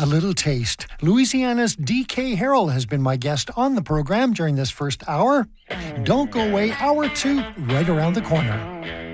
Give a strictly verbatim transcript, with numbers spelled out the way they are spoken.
A little taste. Louisiana's D K Harrell has been my guest on the program during this first hour. Don't go away, hour two, right around the corner.